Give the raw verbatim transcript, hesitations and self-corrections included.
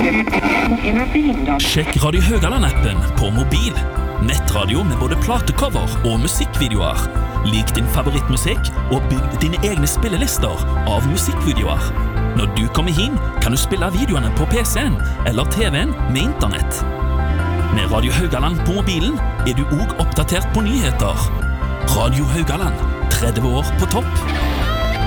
Sjekk Radio Høgaland-appen på mobil. Nettradio med både platecover og musikkvideoer. Lik din favorittmusikk og bygg dine egne spillelister av musikkvideoer. Når du kommer hjem, kan du spille videoene på P C-en eller T V-en med internett. Med Radio Høgaland på mobilen er du også oppdatert på nyheter. Radio Høgaland, tretti år på topp.